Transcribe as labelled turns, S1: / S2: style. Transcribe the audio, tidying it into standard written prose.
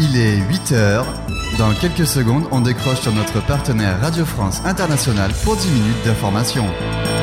S1: Il est 8 heures. Dans quelques secondes, on décroche sur notre partenaire Radio France Internationale pour 10 minutes d'information.